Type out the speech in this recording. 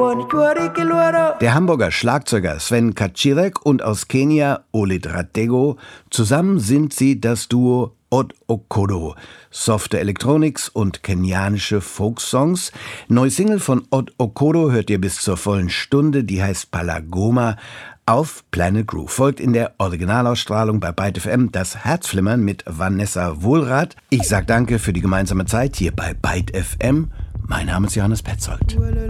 Der Hamburger Schlagzeuger Sven Kaczirek und aus Kenia Olit Ratego, zusammen sind sie das Duo Od Okodo. Softe Electronics und kenianische Folksongs. Neue Single von Od Okodo hört ihr bis zur vollen Stunde, die heißt Palagoma. Auf Planet Groove folgt in der Originalausstrahlung bei Byte FM das Herzflimmern mit Vanessa Wohlrath. Ich sag danke für die gemeinsame Zeit hier bei Byte FM. Mein Name ist Johannes Petzold.